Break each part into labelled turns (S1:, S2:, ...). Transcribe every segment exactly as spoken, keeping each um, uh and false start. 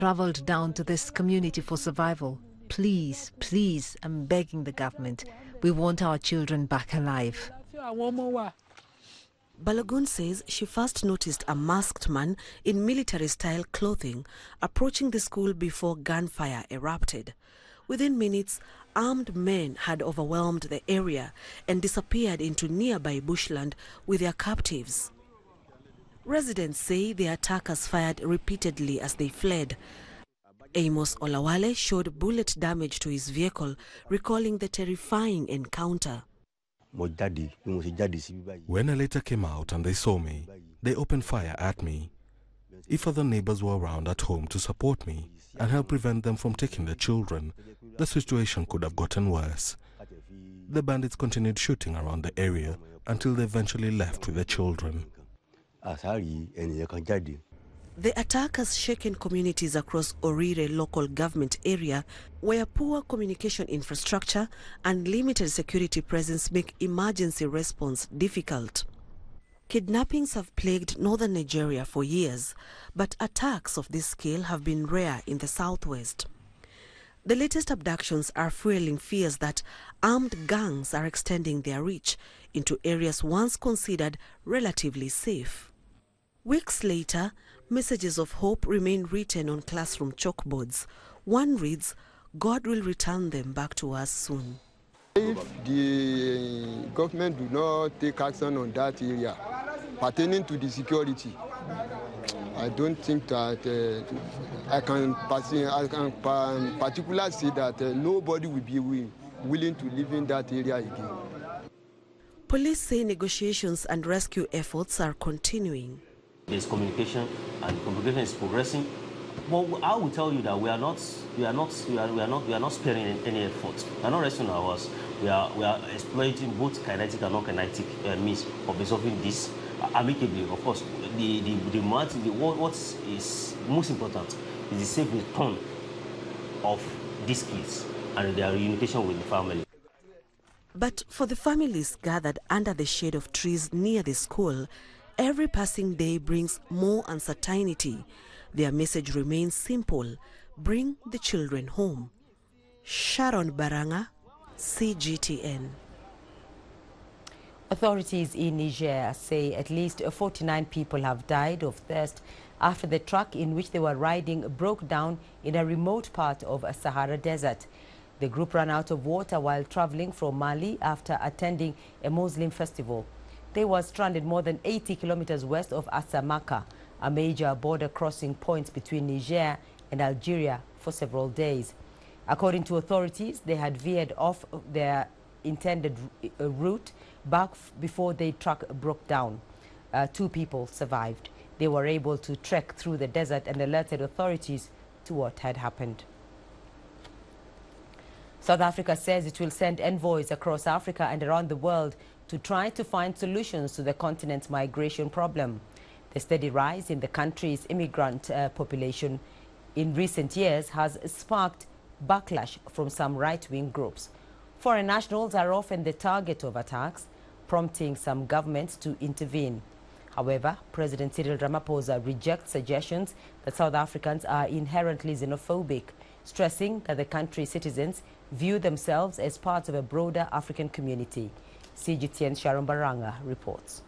S1: traveled down to this community for survival. Please, please, I'm begging the government. We want our children back alive.
S2: Balogun says she first noticed a masked man in military-style clothing approaching the school before gunfire erupted. Within minutes, armed men had overwhelmed the area and disappeared into nearby bushland with their captives. Residents say the attackers fired repeatedly as they fled. Amos Olawale showed bullet damage to his vehicle, recalling the terrifying encounter.
S3: When I later came out and they saw me, they opened fire at me. If other neighbors were around at home to support me and help prevent them from taking their children, the situation could have gotten worse. The bandits continued shooting around the area until they eventually left with the children.
S2: The attack has shaken communities across Orire local government area where poor communication infrastructure and limited security presence make emergency response difficult. Kidnappings have plagued northern Nigeria for years, but attacks of this scale have been rare in the southwest. The latest abductions are fueling fears that armed gangs are extending their reach into areas once considered relatively safe. Weeks later, messages of hope remain written on classroom chalkboards. One reads, "God will return them back to us soon."
S4: If the government do not take action on that area pertaining to the security, I don't think that uh, I can, I can particularly say that uh, nobody will be willing to live in that area again.
S2: Police say negotiations and rescue efforts are continuing.
S5: There's communication, and communication is progressing. Well, I will tell you that we are not, we are not, we are, we are not, we are not sparing any effort. We are not resting on ours. We are, we are exploiting both kinetic and non-kinetic uh, means of resolving this uh, amicably. Of course, the the the, the what, what is most important is the safe return of these kids and their reunification with the family.
S2: But for the families gathered under the shade of trees near the school, every passing day brings more uncertainty. Their message remains simple: bring the children home. Sharon Baranga, C G T N.
S6: Authorities in Niger say at least forty-nine people have died of thirst after the truck in which they were riding broke down in a remote part of a Sahara Desert. The group ran out of water while traveling from Mali after attending a Muslim festival. They were stranded more than eighty kilometers west of Asamaka, a major border crossing point between Niger and Algeria, for several days. According to authorities, they had veered off their intended route back before the truck broke down. Uh, two people survived. They were able to trek through the desert and alerted authorities to what had happened. South Africa says it will send envoys across Africa and around the world to try to find solutions to the continent's migration problem. The steady rise in the country's immigrant uh, population in recent years has sparked backlash from some right-wing groups. Foreign nationals are often the target of attacks, prompting some governments to intervene. However, President Cyril Ramaphosa rejects suggestions that South Africans are inherently xenophobic, stressing that the country's citizens view themselves as part of a broader African community. C G T N's Sharon Baranga reports.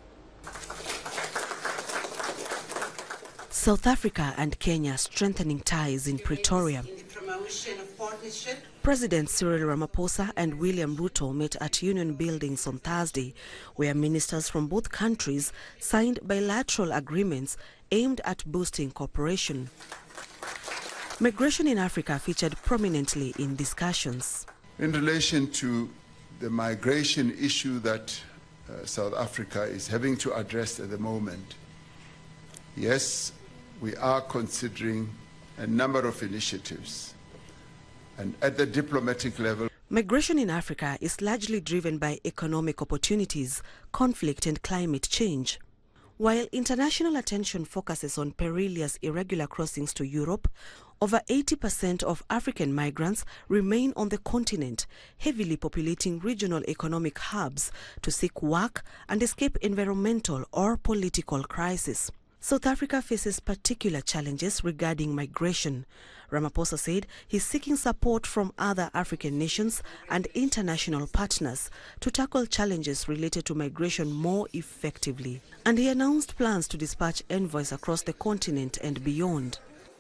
S2: South Africa and Kenya strengthening ties in Pretoria. President Cyril Ramaphosa and William Ruto met at union buildings on Thursday, where ministers from both countries signed bilateral agreements aimed at boosting cooperation. Migration in Africa featured prominently in discussions.
S7: In relation to the migration issue that uh, South Africa is having to address at the moment, yes, we are considering a number of initiatives. And at the diplomatic level,
S2: migration in Africa is largely driven by economic opportunities, conflict and climate change. While international attention focuses on perilous irregular crossings to Europe, over eighty percent of African migrants remain on the continent, heavily populating regional economic hubs to seek work and escape environmental or political crisis. South Africa faces particular challenges regarding migration. Ramaphosa said he's seeking support from other African nations and international partners to tackle challenges related to migration more effectively. And he announced plans to dispatch envoys across the continent and beyond.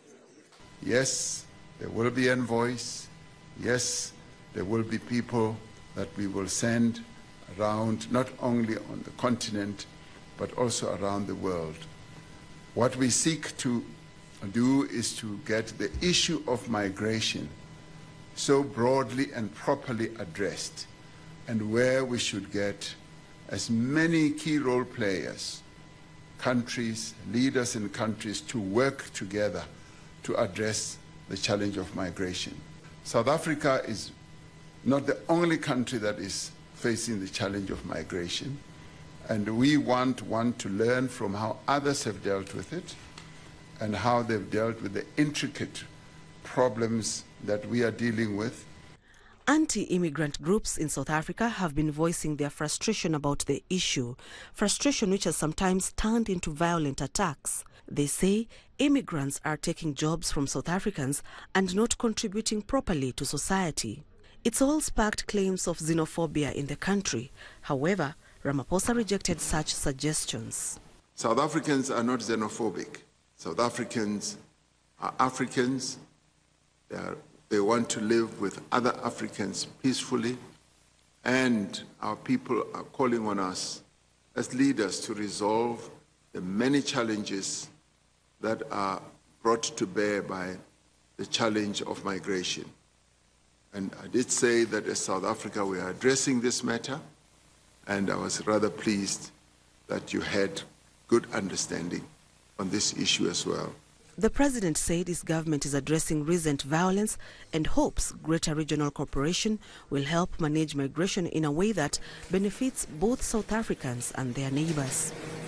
S7: Yes, there will be envoys. Yes, there will be people that we will send around, not only on the continent, but also around the world. What we seek to do is to get the issue of migration so broadly and properly addressed, and where we should get as many key role players, countries, leaders in countries to work together to address the challenge of migration. South Africa is not the only country that is facing the challenge of migration, and we want one to learn from how others have dealt with it and how they've dealt with the intricate problems that we are dealing with.
S2: Anti-immigrant groups in South Africa have been voicing their frustration about the issue, frustration which has sometimes turned into violent attacks. They say immigrants are taking jobs from South Africans and not contributing properly to society. It's all sparked claims of xenophobia in the country. However, Ramaphosa rejected such suggestions.
S7: South Africans are not xenophobic. South Africans are Africans. They, are, they want to live with other Africans peacefully, and our people are calling on us as leaders to resolve the many challenges that are brought to bear by the challenge of migration. And I did say that as South Africa we are addressing this matter, and I was rather pleased that you had good understanding on this issue as well.
S2: The president said his government is addressing recent violence and hopes greater regional cooperation will help manage migration in a way that benefits both South Africans and their neighbors.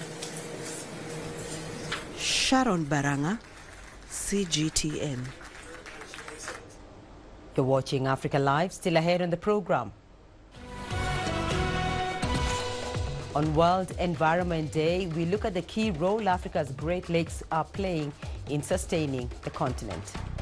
S2: Sharon Baranga, C G T N.
S6: You're watching Africa Live. Still ahead on the program. On World Environment Day, we look at the key role Africa's Great Lakes are playing in sustaining the continent.